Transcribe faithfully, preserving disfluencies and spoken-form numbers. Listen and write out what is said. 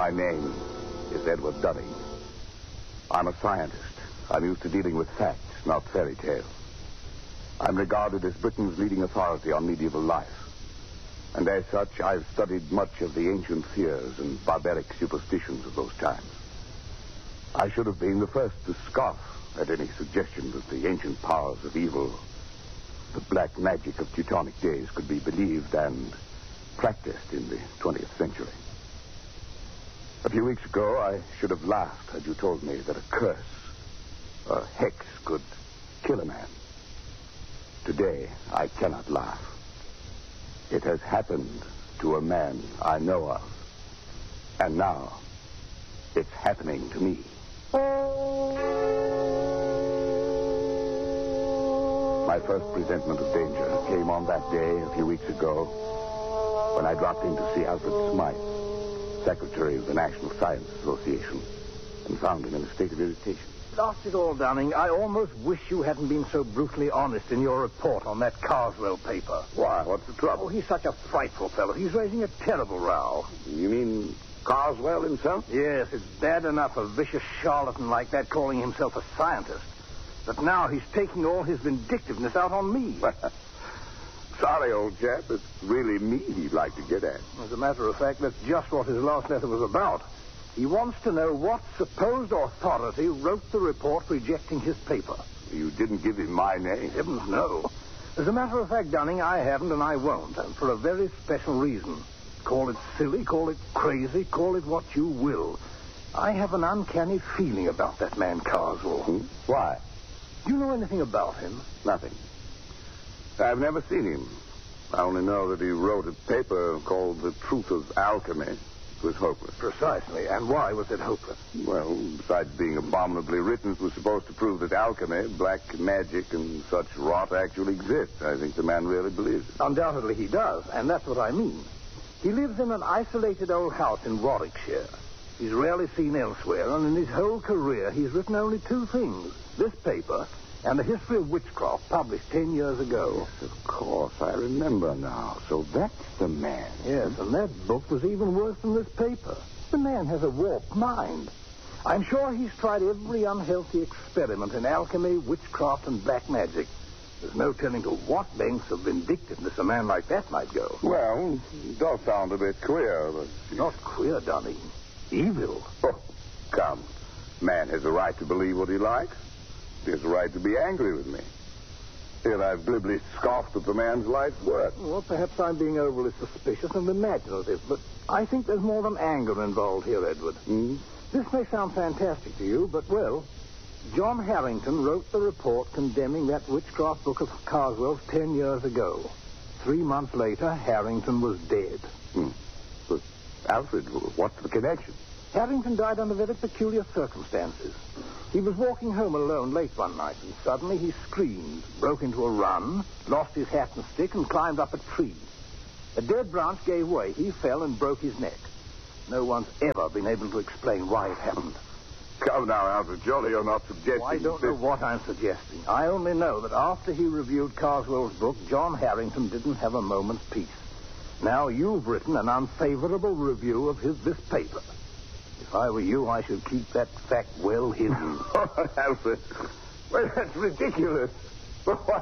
My name is Edward Dunning. I'm a scientist. I'm used to dealing with facts, not fairy tales. I'm regarded as Britain's leading authority on medieval life. And as such, I've studied much of the ancient fears and barbaric superstitions of those times. I should have been the first to scoff at any suggestion that the ancient powers of evil, the black magic of Teutonic days, could be believed and practiced in the twentieth century. A few weeks ago, I should have laughed had you told me that a curse, a hex, could kill a man. Today, I cannot laugh. It has happened to a man I know of. And now, it's happening to me. My first presentiment of danger came on that day a few weeks ago when I dropped in to see Alfred Smythe, Secretary of the National Science Association, and found him in a state of irritation. After it all, Dunning, I almost wish you hadn't been so brutally honest in your report on that Carswell paper. Why? What's the trouble? Oh, he's such a frightful fellow. He's raising a terrible row. You mean Carswell himself? Yes, it's bad enough a vicious charlatan like that calling himself a scientist. But now he's taking all his vindictiveness out on me. Sorry, old chap. It's really me he'd like to get at. As a matter of fact, that's just what his last letter was about. He wants to know what supposed authority wrote the report rejecting his paper. You didn't give him my name? Heavens, no. As a matter of fact, Dunning, I haven't and I won't, and for a very special reason. Call it silly, call it crazy, call it what you will. I have an uncanny feeling about that man Carswell. Hmm? Why? Do you know anything about him? Nothing. I've never seen him. I only know that he wrote a paper called The Truth of Alchemy. It was hopeless. Precisely. And why was it hopeless? Well, besides being abominably written, it was supposed to prove that alchemy, black magic, and such rot actually exist. I think the man really believes it. Undoubtedly he does, and that's what I mean. He lives in an isolated old house in Warwickshire. He's rarely seen elsewhere, and in his whole career he's written only two things. This paper and the history of witchcraft published ten years ago. Yes, of course. I remember now. So that's the man. Yes, and that book was even worse than this paper. The man has a warped mind. I'm sure he's tried every unhealthy experiment in alchemy, witchcraft, and black magic. There's no telling to what lengths of vindictiveness a man like that might go. Well, it does sound a bit queer, but... Not queer, Dunning. Evil. Oh, come. Man has a right to believe what he likes. He has a right to be angry with me. Here I've glibly scoffed at the man's life's work. Well, perhaps I'm being overly suspicious and imaginative, but I think there's more than anger involved here, Edward. Mm? This may sound fantastic to you, but, well, John Harrington wrote the report condemning that witchcraft book of Carswell's ten years ago. Three months later, Harrington was dead. Hmm. But, Alfred, what's the connection? Harrington died under very peculiar circumstances. He was walking home alone late one night, and suddenly he screamed, broke into a run, lost his hat and stick, and climbed up a tree. A dead branch gave way. He fell and broke his neck. No one's ever been able to explain why it happened. Come now, Alfred, surely you're not suggesting... Oh, I don't know what I'm suggesting. I only know that after he reviewed Carswell's book, John Harrington didn't have a moment's peace. Now you've written an unfavorable review of his this paper. If I were you, I should keep that fact well hidden. Oh, Alfred, well, that's ridiculous. But why,